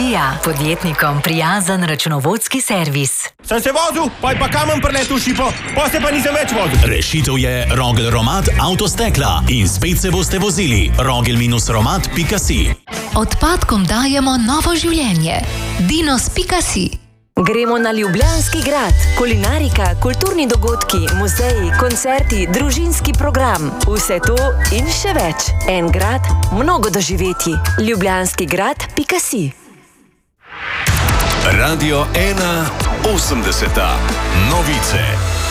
Energija, podjetnikom prijazen računovodski servis. Sem se vozil, pa kamen preletel šipo, pa se pa nisem več vozil. Rešitev je Rogel Romat Avtostekla in spet se boste vozili. Rogel-romat.si. Odpadkom dajemo novo življenje. Dinos.si. Gremo na Ljubljanski grad. Kulinarika, kulturni dogodki, muzeji, koncerti, družinski program. Vse to in še več. En grad, mnogo doživetij. Ljubljanskigrad.si. Radio 1 80. Novice.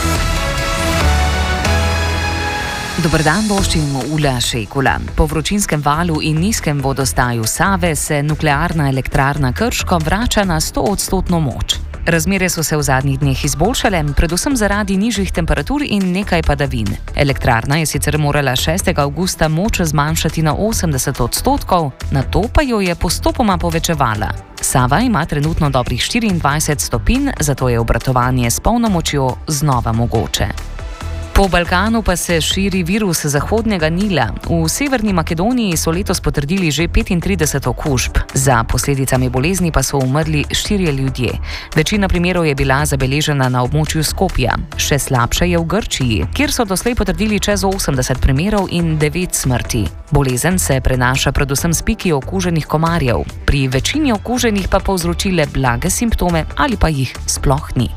Dober dan, voščim Ula Šejkula. Po vročinskem valu in nizkem vodostaju Save se nuklearna elektrarna Krško vrača na 100% moč. Razmere so se v zadnjih dneh izboljšale, predvsem zaradi nižjih temperatur in nekaj padavin. Elektrarna je sicer morala 6. avgusta moč zmanjšati na 80%, nato pa jo je postopoma povečevala. Sava ima trenutno dobrih 24 stopinj, zato je obratovanje s polno močjo znova mogoče. Po Balkanu pa se širi virus Zahodnega Nila. V Severni Makedoniji so letos potrdili že 35 okužb. Za posledicami bolezni pa so umrli 4 ljudje. Večina primerov je bila zabeležena na območju Skopja. Še slabše je v Grčiji, kjer so doslej potrdili čez 80 primerov in 9 smrti. Bolezen se prenaša predvsem s piki okuženih komarjev. Pri večini okuženih pa povzročile blage simptome ali pa jih sploh ni.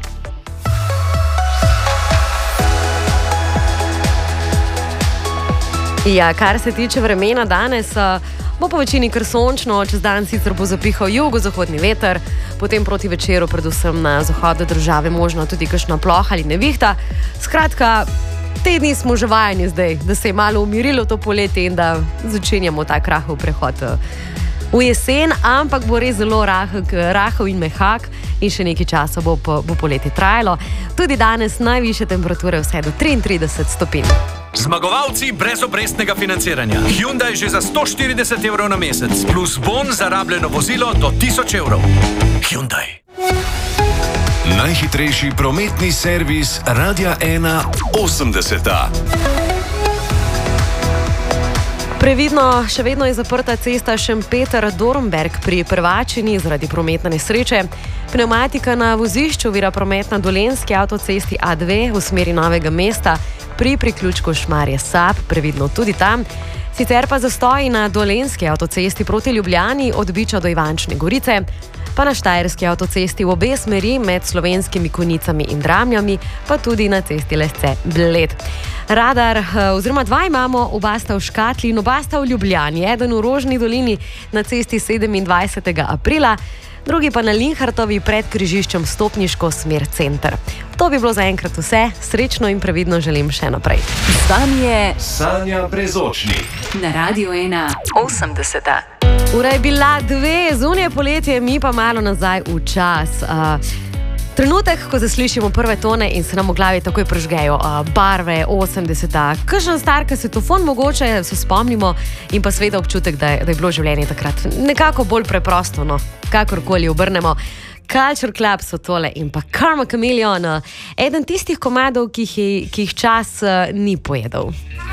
Ja, kar se tiče vremena danes, bo po večini kar sončno, čez dan sicer bo zapihal jugozahodni veter, potem proti večeru predvsem na zahodu države možno tudi kakšna ploha ali nevihta. Skratka, te dni smo že vajeni zdaj, da se je malo umirilo to poletje in da začenjamo tak rahel prehod v jesen, ampak bo res zelo rahel in mehak in še nekaj časa bo poletje trajalo. Tudi danes najvišje temperature vse do 33 stopinj. Zmagovalci brezobrestnega financiranja. Hyundai že za 140 evrov na mesec, plus bon za rabljeno vozilo do 1000 evrov. Hyundai. Najhitrejši prometni servis Radia 1 80. Previdno, še vedno je zaprta cesta Šempeter-Dornberg pri Prvačini zaradi prometne nesreče. Pneumatika na vozišču ovira promet na Dolenjski avtocesti A2 v smeri Novega mesta pri priključku Šmarje-Sab, previdno tudi tam. Sicer pa zastoji na Dolenjski avtocesti proti Ljubljani od Biča do Ivančne Gorice, pa na Štajerski avtocesti v obe smeri med Slovenskimi Konjicami in Dramljami, pa tudi na cesti Lesce-Bled. Radar, oziroma dva imamo, oba sta v Škatli in oba sta v Ljubljani. Eden v Rožni dolini na cesti 27. aprila, drugi pa na Linhartovi pred križiščem Stopniško smer center. To bi bilo zaenkrat vse, srečno in previdno želim še naprej. Z vami je Sanja Brezočnik. na Radio 1 80. Ura je bila 2, zunaj poletje, mi pa malo nazaj v čas. Trenutek, ko zaslišimo prve tone in se nam v glavi takoj prežgejo barve 80. Kakšen star kasetofon mogoče se spomnimo in pa seveda občutek, da je bilo življenje takrat nekako bolj preprosto, no, kakorkoli obrnemo. Culture Club so tole in pa Karma Chameleon, eden tistih komadov, ki jih čas ni pojedel.